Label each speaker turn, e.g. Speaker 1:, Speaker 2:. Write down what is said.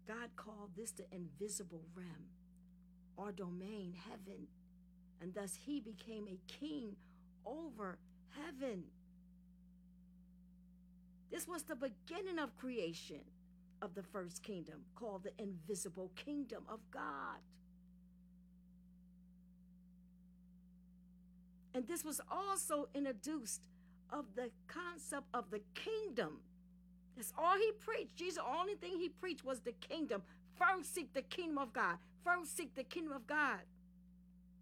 Speaker 1: God called this the invisible realm or domain, heaven, and thus he became a king over heaven. This was the beginning of creation of the first kingdom, called the invisible kingdom of God. And this was also introduced of the concept of the kingdom. That's all he preached. Jesus, the only thing he preached was the kingdom. First seek the kingdom of God. First seek the kingdom of God.